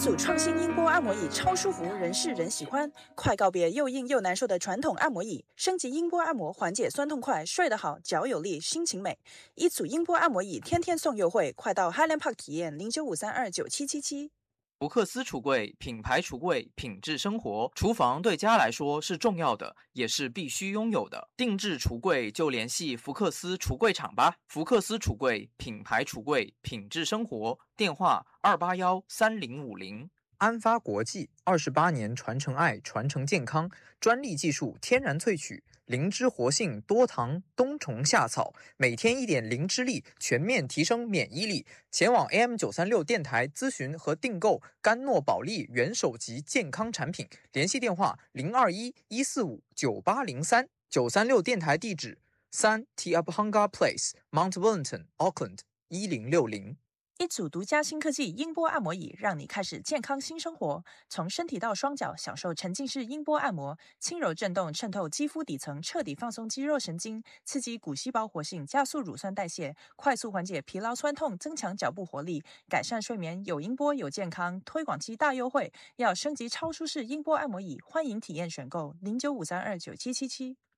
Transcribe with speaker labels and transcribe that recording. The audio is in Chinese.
Speaker 1: 组创新音波按摩椅超舒服，人是人喜欢。快告别又硬又难受的传统按摩椅，升级音波按摩，缓解酸痛快，睡得好，脚有力，心情美。一组音波按摩椅天天送优惠，快到 Highland Park 体验0953297777。
Speaker 2: 福克斯橱柜，品牌橱柜，品质生活。厨房对家来说是重要的，也是必须拥有的。定制橱柜就联系福克斯橱柜厂吧。福克斯橱柜，品牌橱柜，品质生活。电话2813050。
Speaker 3: 安发国际28年传承爱，传承健康，专利技术，天然萃取，灵芝活性，多糖，冬虫夏草，每天1点灵芝力，全面提升免疫力。前往 AM936 电台咨询和订购甘诺宝利元首级健康产品，联系电话021-145-9803。936电台地址3 Te Upahanga Place Mount Wellington Auckland 1060。
Speaker 1: 一组独家新科技音波按摩椅，让你开始健康新生活。从身体到双脚，享受沉浸式音波按摩，轻柔震动渗透肌肤底层，彻底放松肌肉神经，刺激骨细胞活性，加速乳酸代谢，快速缓解疲劳酸痛，增强脚部活力，改善睡眠。有音波有健康，推广期大优惠，要升级超舒适音波按摩椅，欢迎体验选购0953297777。